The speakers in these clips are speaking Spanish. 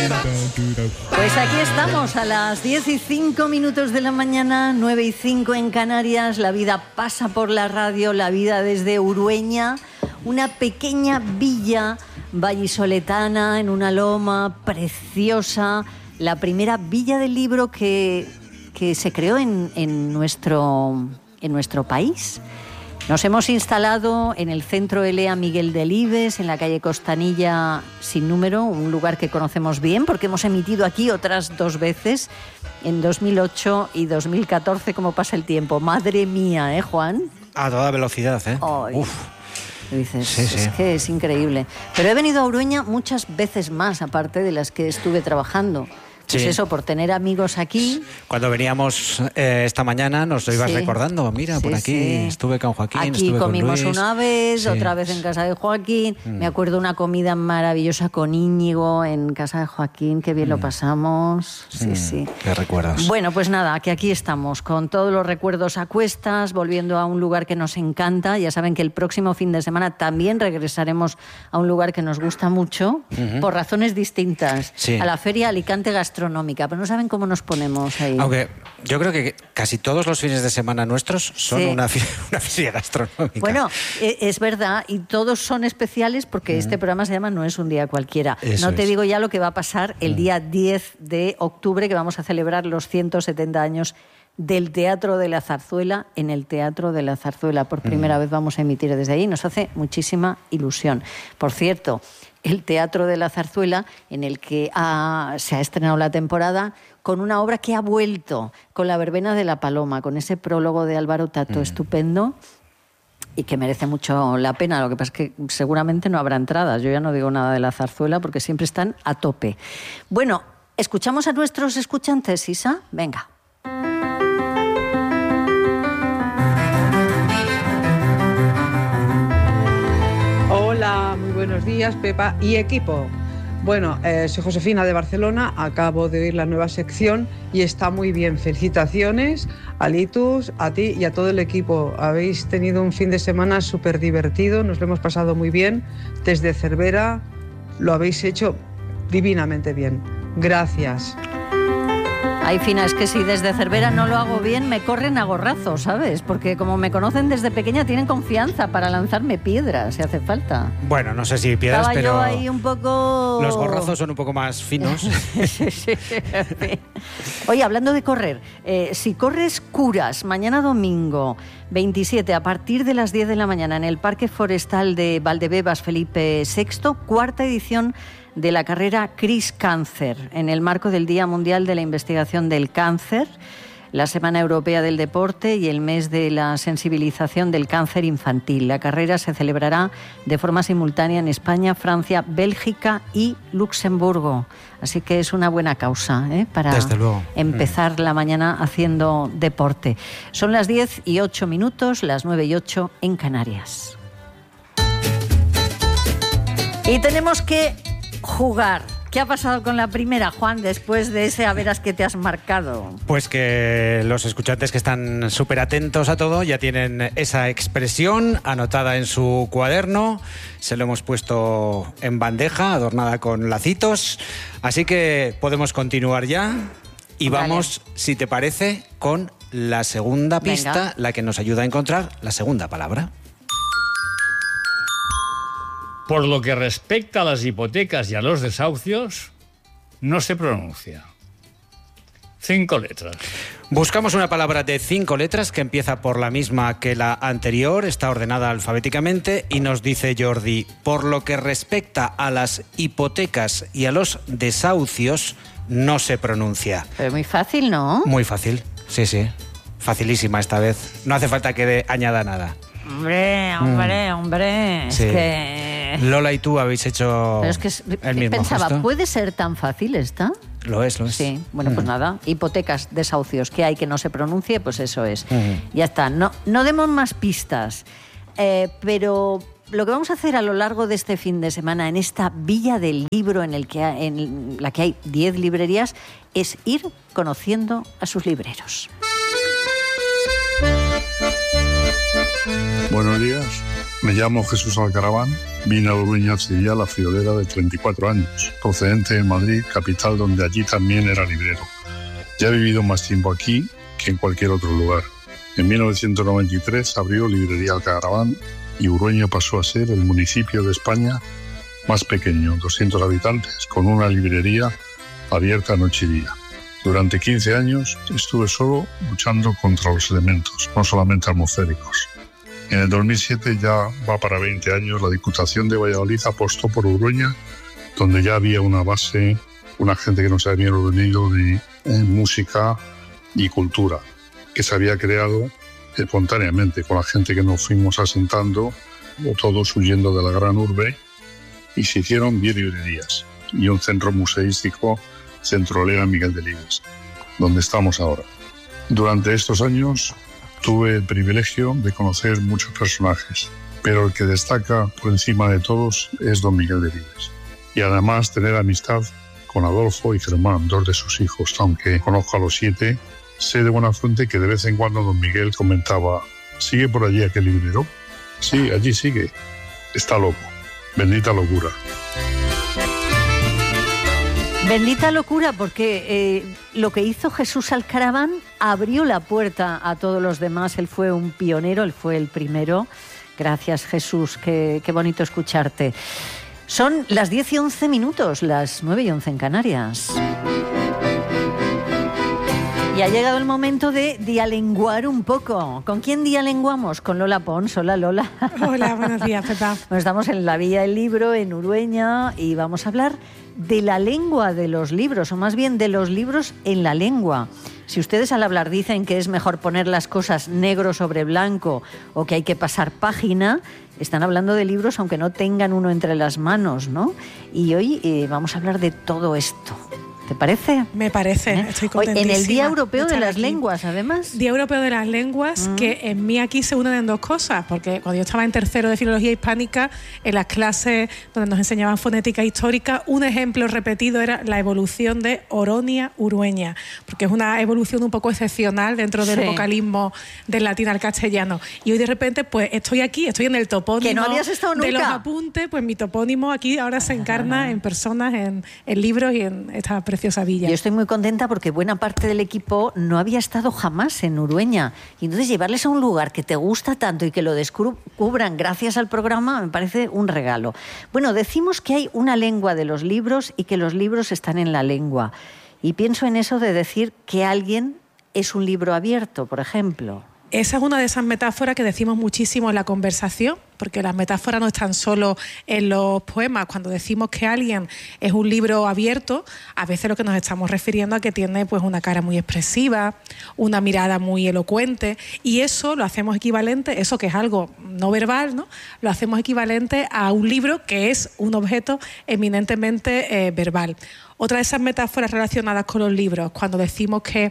Pues aquí estamos a las 10:05 de la mañana, 9:05 en Canarias. La vida pasa por la radio, la vida desde Urueña, una pequeña villa vallisoletana en una loma preciosa, la primera villa del libro que se creó en nuestro país. Nos hemos instalado en el centro Elea Miguel Delibes, en la calle Costanilla sin número, un lugar que conocemos bien porque hemos emitido aquí otras 2 veces, en 2008 y 2014, cómo pasa el tiempo. Madre mía, ¿eh, Juan? A toda velocidad, ¿eh? Ay. Uf. Dices, Sí, sí. Es que es increíble. Pero he venido a Urueña muchas veces más, aparte de las que estuve trabajando. Pues Sí. eso, por tener amigos aquí. Cuando veníamos esta mañana nos lo ibas Sí. recordando. Mira, por Sí, aquí sí. estuve con Joaquín, Aquí estuve con comimos Luis. una vez, Sí. otra vez en casa de Joaquín. Me acuerdo una comida maravillosa con Íñigo en casa de Joaquín, qué bien lo pasamos. Sí, sí. Qué recuerdos. Bueno, pues nada, que aquí estamos, con todos los recuerdos a cuestas, volviendo a un lugar que nos encanta. Ya saben que el próximo fin de semana también regresaremos a un lugar que nos gusta mucho, por razones distintas, Sí. a la Feria Alicante Gastronómica. Pero no saben cómo nos ponemos ahí. Aunque yo creo que casi todos los fines de semana nuestros son Sí. una feria gastronómica. Bueno, es verdad, y todos son especiales porque este programa se llama No es un día cualquiera. Eso No te es. digo ya lo que va a pasar el día 10 de octubre, que vamos a celebrar los 170 años del Teatro de la Zarzuela en el Teatro de la Zarzuela. Por primera vez vamos a emitir desde ahí. Nos hace muchísima ilusión. Por cierto, el Teatro de la Zarzuela, en el que se ha estrenado la temporada con una obra que ha vuelto, con La verbena de la paloma, con ese prólogo de Álvaro Tato estupendo y que merece mucho la pena. Lo que pasa es que seguramente no habrá entradas. Yo ya no digo nada de la zarzuela porque siempre están a tope. Bueno, ¿escuchamos a nuestros escuchantes, Isa? Venga. Hola, muy buenos días, Pepa y equipo. Bueno, soy Josefina de Barcelona, acabo de oír la nueva sección y está muy bien. Felicitaciones a Litus, a ti y a todo el equipo. Habéis tenido un fin de semana súper divertido, nos lo hemos pasado muy bien. Desde Cervera lo habéis hecho divinamente bien. Gracias. Ay, Fina, es que si desde Cervera no lo hago bien, me corren a gorrazos, ¿sabes? Porque como me conocen desde pequeña, tienen confianza para lanzarme piedras, si hace falta. Bueno, no sé si piedras, Estaba pero yo ahí un poco... los gorrazos son un poco más finos. Sí, sí. Oye, hablando de correr, si corres curas mañana domingo 27 a partir de las 10 de la mañana en el Parque Forestal de Valdebebas Felipe VI, 4ª edición de la carrera Cris Cáncer, en el marco del Día Mundial de la Investigación del Cáncer, la Semana Europea del Deporte y el mes de la sensibilización del cáncer infantil. La carrera se celebrará de forma simultánea en España, Francia, Bélgica y Luxemburgo. Así que es una buena causa, para Desde luego. empezar la mañana haciendo deporte. Son las 10:08, las 9:08 en Canarias. Y tenemos que jugar. ¿Qué ha pasado con la primera, Juan, después de ese a veras que te has marcado? Pues que los escuchantes que están súper atentos a todo ya tienen esa expresión anotada en su cuaderno. Se lo hemos puesto en bandeja, adornada con lacitos. Así que podemos continuar ya. Y Vale. vamos, si te parece, con la segunda pista, Venga. la que nos ayuda a encontrar la segunda palabra. Por lo que respecta a las hipotecas y a los desahucios, no se pronuncia. 5 letras. Buscamos una palabra de 5 letras que empieza por la misma que la anterior, está ordenada alfabéticamente y nos dice Jordi, por lo que respecta a las hipotecas y a los desahucios, no se pronuncia. Pero muy fácil, ¿no? Muy fácil, sí, sí. Facilísima esta vez. No hace falta que añada nada. Hombre. Sí. Es que... Lola y tú habéis hecho Pero es que el mismo pensaba, gesto. ¿puede ser tan fácil esta? Lo es. Sí, bueno, pues nada, hipotecas, desahucios, que hay que no se pronuncie, pues eso es. Ya está, no demos más pistas, pero lo que vamos a hacer a lo largo de este fin de semana en esta Villa del Libro en la que hay 10 librerías es ir conociendo a sus libreros. Buenos días, Me llamo Jesús Alcaraván, vine a Urueña hace ya la friolera de 34 años, procedente de Madrid, capital donde allí también era librero. Ya he vivido más tiempo aquí que en cualquier otro lugar. En 1993 abrió Librería Alcaraván y Urueña pasó a ser el municipio de España más pequeño, 200 habitantes, con una librería abierta noche y día. Durante 15 años estuve solo luchando contra los elementos, no solamente atmosféricos. En el 2007, ya va para 20 años, la Diputación de Valladolid apostó por Urueña, donde ya había una base, una gente que nos había venido de música y cultura, que se había creado espontáneamente con la gente que nos fuimos asentando, todos huyendo de la gran urbe, y se hicieron 10 librerías y un centro museístico, Centro Lea Miguel Delibes, donde estamos ahora. Durante estos años tuve el privilegio de conocer muchos personajes, pero el que destaca por encima de todos es don Miguel Delibes. Y además tener amistad con Adolfo y Germán, 2 de sus hijos, aunque conozco a los 7, sé de buena fuente que de vez en cuando don Miguel comentaba: ¿sigue por allí aquel librero? Sí, allí sigue. Está loco. Bendita locura. Bendita locura, porque lo que hizo Jesús Alcaraván abrió la puerta a todos los demás. Él fue un pionero, él fue el primero. Gracias, Jesús, qué bonito escucharte. Son las 10:11, las 9:11 en Canarias. Y ha llegado el momento de dialenguar un poco. ¿Con quién dialenguamos? Con Lola Pons. Hola, Lola. Hola, buenos días, Pepa. Bueno, estamos en la Villa del Libro, en Urueña, y vamos a hablar de la lengua de los libros, o más bien de los libros en la lengua. Si ustedes al hablar dicen que es mejor poner las cosas negro sobre blanco o que hay que pasar página, están hablando de libros aunque no tengan uno entre las manos, ¿no? Y hoy vamos a hablar de todo esto. ¿Te parece? Me parece, estoy contentísima. En el Día Europeo de las Lenguas, además. Día Europeo de las Lenguas, que en mí aquí se unen en dos cosas, porque cuando yo estaba en tercero de Filología Hispánica, en las clases donde nos enseñaban fonética histórica, un ejemplo repetido era la evolución de Oronia Urueña, porque es una evolución un poco excepcional dentro del vocalismo del latín al castellano. Y hoy de repente, pues estoy aquí, estoy en el topónimo que no habías estado nunca. De los apuntes, pues mi topónimo aquí ahora se encarna en personas, en libros y en esta preciosa villa. Yo estoy muy contenta porque buena parte del equipo no había estado jamás en Urueña, y entonces llevarles a un lugar que te gusta tanto y que lo descubran gracias al programa me parece un regalo. Bueno, decimos que hay una lengua de los libros y que los libros están en la lengua, y pienso en eso de decir que alguien es un libro abierto, por ejemplo. Esa es una de esas metáforas que decimos muchísimo en la conversación, porque las metáforas no están solo en los poemas. Cuando decimos que alguien es un libro abierto, a veces lo que nos estamos refiriendo a que tiene pues una cara muy expresiva, una mirada muy elocuente, y eso lo hacemos equivalente, eso que es algo no verbal, ¿no? Lo hacemos equivalente a un libro que es un objeto eminentemente verbal. Otra de esas metáforas relacionadas con los libros, cuando decimos que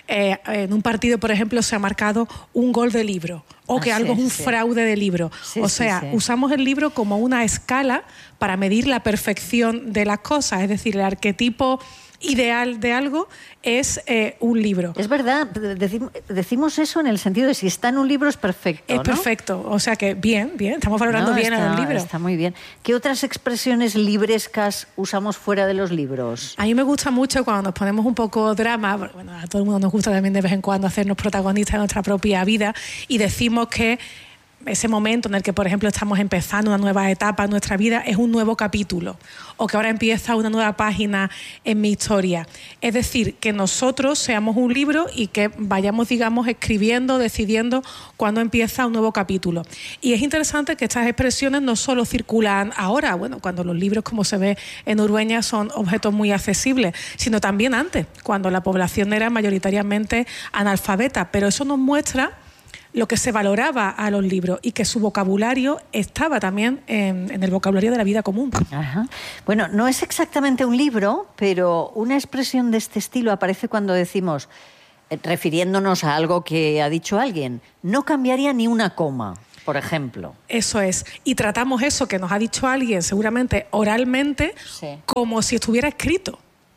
en un partido, por ejemplo, se ha marcado un gol de libro, o que algo es un fraude de libro. Usamos el libro como una escala para medir la perfección de las cosas, es decir, el arquetipo ideal de algo es un libro. Es verdad, decimos eso en el sentido de si está en un libro es perfecto, Es ¿no? perfecto, o sea que bien, estamos valorando bien a los libros. Está muy bien. ¿Qué otras expresiones librescas usamos fuera de los libros? A mí me gusta mucho cuando nos ponemos un poco drama, bueno, a todo el mundo nos gusta también de vez en cuando hacernos protagonistas de nuestra propia vida, y decimos que ese momento en el que, por ejemplo, estamos empezando una nueva etapa en nuestra vida es un nuevo capítulo, o que ahora empieza una nueva página en mi historia. Es decir, que nosotros seamos un libro y que vayamos, digamos, escribiendo, decidiendo cuándo empieza un nuevo capítulo. Y es interesante que estas expresiones no solo circulan ahora, bueno, cuando los libros, como se ve en Urueña, son objetos muy accesibles, sino también antes, cuando la población era mayoritariamente analfabeta. Pero eso nos muestra lo que se valoraba a los libros y que su vocabulario estaba también en el vocabulario de la vida común. Ajá. Bueno, no es exactamente un libro, pero una expresión de este estilo aparece cuando decimos, refiriéndonos a algo que ha dicho alguien, no cambiaría ni una coma, por ejemplo. Eso es. Y tratamos eso que nos ha dicho alguien, seguramente oralmente, como si estuviera escrito.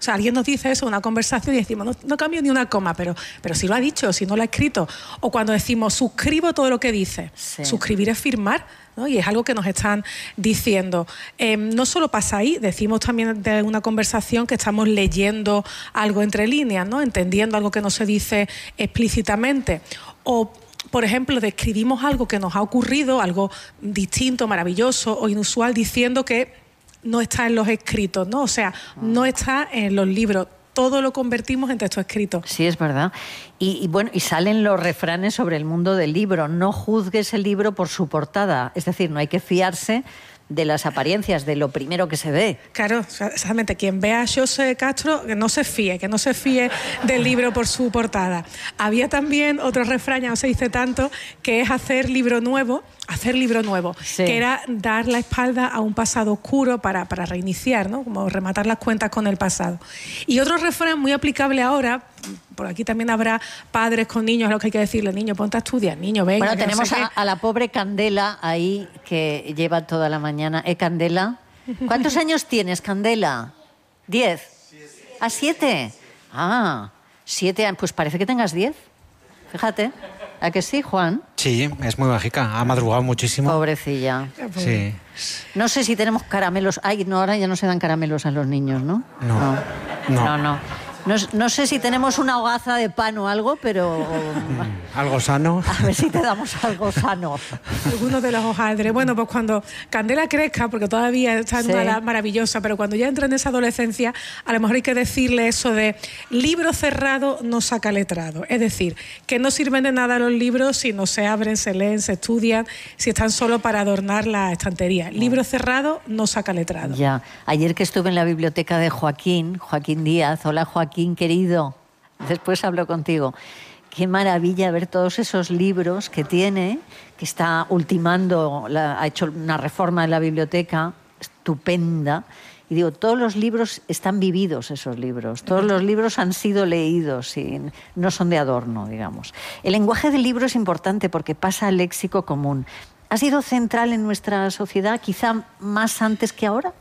O sea, alguien nos dice eso en una conversación y decimos, no cambio ni una coma, pero si lo ha dicho, si no lo ha escrito. O cuando decimos, suscribo todo lo que dice. Sí. Suscribir es firmar, ¿no? Y es algo que nos están diciendo. No solo pasa ahí, decimos también de una conversación que estamos leyendo algo entre líneas, ¿no? Entendiendo algo que no se dice explícitamente. O, por ejemplo, describimos algo que nos ha ocurrido, algo distinto, maravilloso o inusual, diciendo que no está en los escritos, ¿no? O sea, no está en los libros. Todo lo convertimos en texto escrito. Sí, es verdad. Y bueno, y salen los refranes sobre el mundo del libro. No juzgues el libro por su portada. Es decir, no hay que fiarse de las apariencias, de lo primero que se ve. Claro, exactamente. Quien vea a José Castro, que no se fíe del libro por su portada. Había también otro refrán, ya no se dice tanto, que es hacer libro nuevo, sí. Que era dar la espalda a un pasado oscuro para reiniciar, ¿no? Como rematar las cuentas con el pasado. Y otro refrán muy aplicable ahora, por aquí también habrá padres con niños a los que hay que decirle, niño, ponte a estudiar, niño, venga. Bueno, tenemos no sé a la pobre Candela ahí que lleva toda la mañana. Candela? ¿Cuántos años tienes, Candela? 10. ¿A 7? Ah, 7 años. Pues parece que tengas 10. Fíjate. ¿A que sí, Juan? Sí, es muy mágica. Ha madrugado muchísimo. Pobrecilla. Sí. No sé si tenemos caramelos. Ay, no, ahora ya no se dan caramelos a los niños, ¿no? No. No sé si tenemos una hogaza de pan o algo, pero... ¿Algo sano? A ver si te damos algo sano. Algunos de los hojaldres. Bueno, pues cuando Candela crezca, porque todavía está en una edad maravillosa, pero cuando ya entra en esa adolescencia, a lo mejor hay que decirle eso de libro cerrado no saca letrado. Es decir, que no sirven de nada los libros si no se abren, se leen, se estudian, si están solo para adornar la estantería. Libro cerrado no saca letrado. Ya. Ayer que estuve en la biblioteca de Joaquín Díaz. Hola, Joaquín, querido. Después hablo contigo. Qué maravilla ver todos esos libros que tiene, que está ultimando, ha hecho una reforma en la biblioteca estupenda. Y digo, todos los libros están vividos, esos libros. Todos los libros han sido leídos y no son de adorno, digamos. El lenguaje del libro es importante porque pasa al léxico común. ¿Ha sido central en nuestra sociedad, quizá más antes que ahora?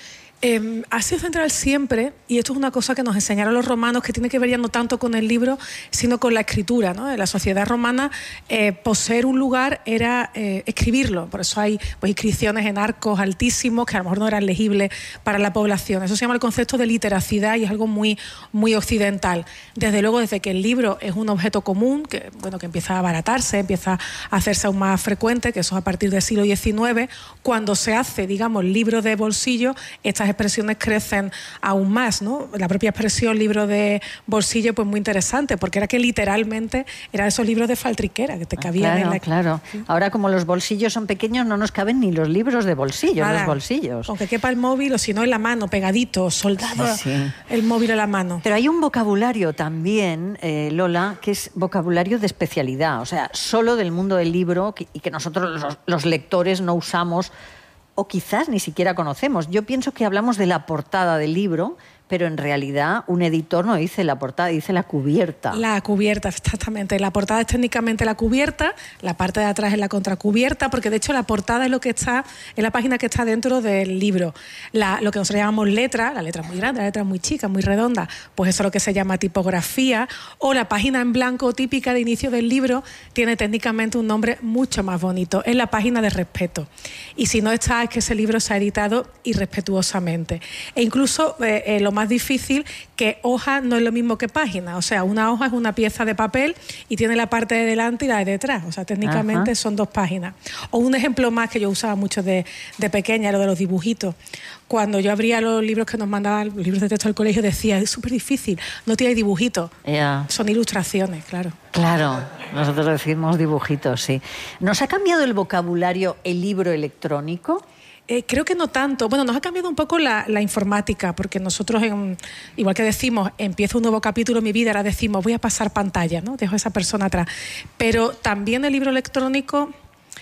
Ha sido central siempre, y esto es una cosa que nos enseñaron los romanos, que tiene que ver ya no tanto con el libro, sino con la escritura, ¿no? En la sociedad romana, poseer un lugar era escribirlo. Por eso hay pues, inscripciones en arcos altísimos que a lo mejor no eran legibles para la población. Eso se llama el concepto de literacidad y es algo muy, muy occidental. Desde luego, desde que el libro es un objeto común, que empieza a abaratarse, empieza a hacerse aún más frecuente, que eso es a partir del siglo XIX, cuando se hace, digamos, libro de bolsillo, estas expresiones crecen aún más, ¿no? La propia expresión libro de bolsillo, pues muy interesante, porque era que literalmente eran esos libros de faltriquera que te cabían en la... Claro. ¿Sí? Ahora, como los bolsillos son pequeños, no nos caben ni los libros de bolsillo en los bolsillos. Aunque quepa el móvil, o si no en la mano, pegadito, soldado, el móvil en la mano. Pero hay un vocabulario también, Lola, que es vocabulario de especialidad, o sea, solo del mundo del libro y que nosotros los lectores no usamos o quizás ni siquiera conocemos. Yo pienso que hablamos de la portada del libro, pero en realidad un editor no dice la portada, dice la cubierta. La cubierta, exactamente. La portada es técnicamente la cubierta, la parte de atrás es la contracubierta, porque de hecho la portada es lo que está, es la página que está dentro del libro. Lo que nosotros llamamos letra, la letra es muy grande, la letra es muy chica, muy redonda, pues eso es lo que se llama tipografía, o la página en blanco típica de inicio del libro tiene técnicamente un nombre mucho más bonito, es la página de respeto. Y si no está, es que ese libro se ha editado irrespetuosamente. E incluso lo más difícil, que hoja no es lo mismo que página. O sea, una hoja es una pieza de papel y tiene la parte de delante y la de detrás. O sea, técnicamente son dos páginas. O un ejemplo más que yo usaba mucho de pequeña, lo de los dibujitos. Cuando yo abría los libros que nos mandaban, los libros de texto del colegio, decía, es súper difícil, no tiene dibujitos. Son ilustraciones, claro. Claro, nosotros decimos dibujitos, sí. ¿Nos ha cambiado el vocabulario el libro electrónico? Creo que no tanto. Bueno, nos ha cambiado un poco la informática, porque nosotros, igual que decimos, empiezo un nuevo capítulo en mi vida, ahora decimos, voy a pasar pantalla, ¿no? Dejo a esa persona atrás. Pero también el libro electrónico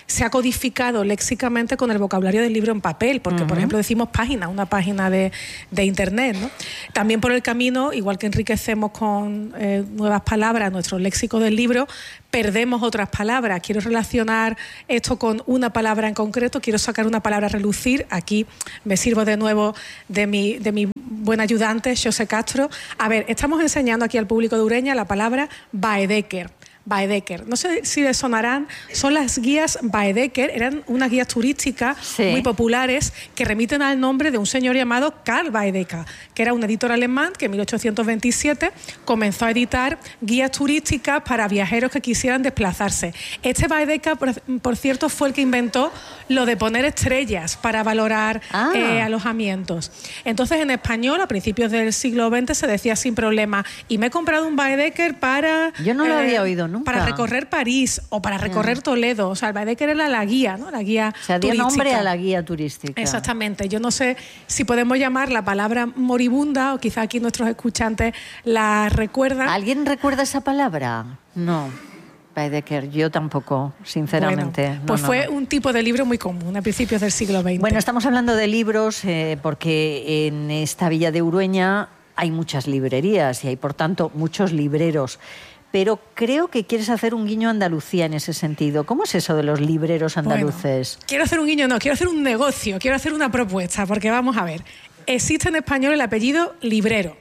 se ha codificado léxicamente con el vocabulario del libro en papel, porque, por ejemplo, decimos página, una página de Internet, ¿no? También por el camino, igual que enriquecemos con nuevas palabras nuestro léxico del libro, perdemos otras palabras. Quiero relacionar esto con una palabra en concreto, quiero sacar una palabra a relucir. Aquí me sirvo de nuevo de mi buen ayudante, José Castro. A ver, estamos enseñando aquí al público de Ureña la palabra Baedeker. Baedeker. No sé si les sonarán, son las guías Baedeker, eran unas guías turísticas muy populares que remiten al nombre de un señor llamado Karl Baedeker, que era un editor alemán que en 1827 comenzó a editar guías turísticas para viajeros que quisieran desplazarse. Este Baedeker, por cierto, fue el que inventó lo de poner estrellas para valorar alojamientos. Entonces, en español, a principios del siglo XX, se decía sin problema, y me he comprado un Baedeker para... Yo no lo había oído nunca. Para recorrer París o para recorrer Toledo. O sea, el Baedeker era la guía, ¿no? La guía turística. O sea, dio nombre a la guía turística. Exactamente. Yo no sé si podemos llamar la palabra moribunda, o quizá aquí nuestros escuchantes la recuerdan. ¿Alguien recuerda esa palabra? No. Baedeker, yo tampoco, sinceramente. Bueno, pues fue un tipo de libro muy común a principios del siglo XX. Bueno, estamos hablando de libros porque en esta villa de Urueña hay muchas librerías y hay, por tanto, muchos libreros. Pero creo que quieres hacer un guiño a Andalucía en ese sentido. ¿Cómo es eso de los libreros andaluces? Bueno, quiero hacer un guiño, no, quiero hacer un negocio, quiero hacer una propuesta, porque vamos a ver. Existe en español el apellido librero,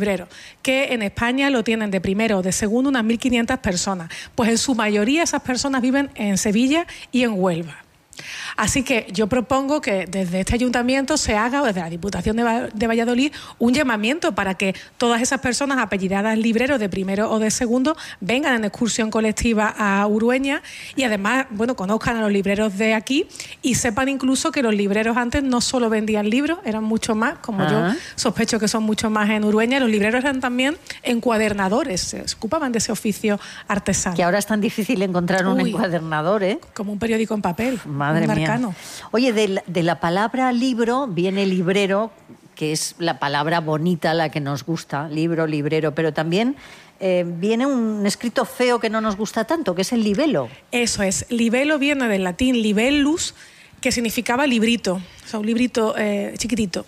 que en España lo tienen de primero o de segundo unas 1.500 personas. Pues en su mayoría esas personas viven en Sevilla y en Huelva. Así que yo propongo que desde este ayuntamiento se haga, o desde la Diputación de Valladolid, un llamamiento para que todas esas personas apellidadas libreros de primero o de segundo vengan en excursión colectiva a Urueña y además, bueno, conozcan a los libreros de aquí y sepan incluso que los libreros antes no solo vendían libros, eran mucho más, como yo sospecho que son mucho más en Urueña, los libreros eran también encuadernadores, se ocupaban de ese oficio artesano. Que ahora es tan difícil encontrar un encuadernador, ¿eh? Como un periódico en papel. Madre mía. Oye, de la palabra libro viene librero, que es la palabra bonita, la que nos gusta, libro, librero, pero también viene un escrito feo que no nos gusta tanto, que es el libelo. Eso es, libelo viene del latín libellus, que significaba librito, o sea, un librito chiquitito.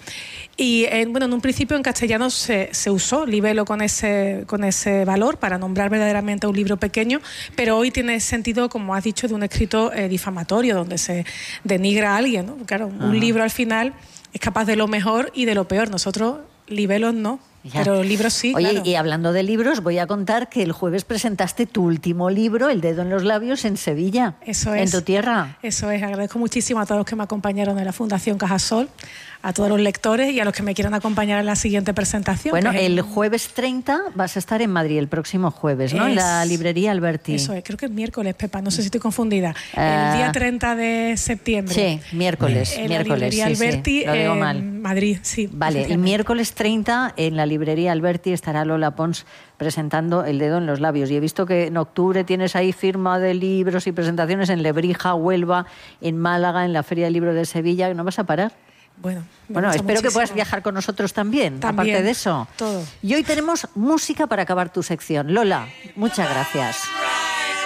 Y bueno, en un principio en castellano se usó libelo con ese valor para nombrar verdaderamente un libro pequeño, pero hoy tiene sentido, como has dicho, de un escrito difamatorio, donde se denigra a alguien, ¿no? Claro, un libro al final es capaz de lo mejor y de lo peor. Nosotros, libelos no. Ya. Pero libros sí. Oye, claro. Y hablando de libros, voy a contar que el jueves presentaste tu último libro, El dedo en los labios, en Sevilla. Eso es. En tu tierra. Eso es. Agradezco muchísimo a todos los que me acompañaron en la Fundación Cajasol, a todos los lectores y a los que me quieran acompañar en la siguiente presentación. Bueno, el jueves 30 vas a estar en Madrid, el próximo jueves, ¿no? En la librería Alberti. Eso es. Creo que es miércoles, Pepa. No sé si estoy confundida. El día 30 de septiembre. Sí, miércoles. En la librería Alberti, lo digo mal. en Madrid, sí. Vale, el miércoles 30 en la librería Alberti estará Lola Pons presentando El dedo en los labios. Y he visto que en octubre tienes ahí firma de libros y presentaciones en Lebrija, Huelva, en Málaga, en la Feria del Libro de Sevilla. ¿No vas a parar? Bueno, espero que puedas viajar con nosotros también, aparte de eso. Todo. Y hoy tenemos música para acabar tu sección. Lola, muchas gracias.